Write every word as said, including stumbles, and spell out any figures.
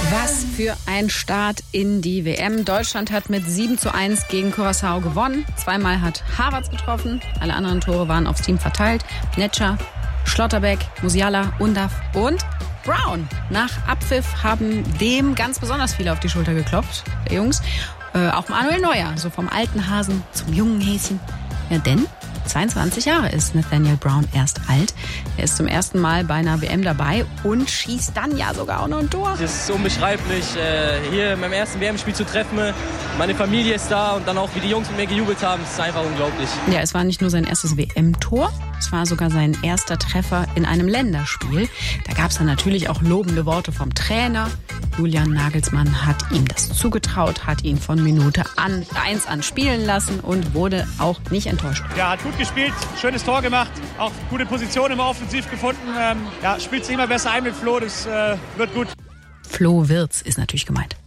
Was für ein Start in die W M. Deutschland hat mit sieben zu eins gegen Curaçao gewonnen. Zweimal hat Havertz getroffen. Alle anderen Tore waren aufs Team verteilt. Netscher, Schlotterbeck, Musiala, Undav und Brown. Nach Abpfiff haben dem ganz besonders viele auf die Schulter geklopft, der Jungs. Äh, auch Manuel Neuer, so vom alten Hasen zum jungen Häschen. Ja, denn zweiundzwanzig Jahre ist Nathaniel Brown erst alt. Er ist zum ersten Mal bei einer W M dabei und schießt dann ja sogar auch noch ein Tor. Es ist unbeschreiblich, hier in meinem ersten W M-Spiel zu treffen. Meine Familie ist da und dann auch, wie die Jungs mit mir gejubelt haben, ist einfach unglaublich. Ja, es war nicht nur sein erstes W M-Tor, es war sogar sein erster Treffer in einem Länderspiel. Da gab es dann natürlich auch lobende Worte vom Trainer. Julian Nagelsmann hat ihm das zugetraut, hat ihn von Minute an, eins an spielen lassen und wurde auch nicht enttäuscht. Ja, hat gut gespielt, schönes Tor gemacht, auch gute Position im Offensiv gefunden. Ähm, ja, spielt sich immer besser ein mit Flo, das äh, wird gut. Flo Wirtz ist natürlich gemeint.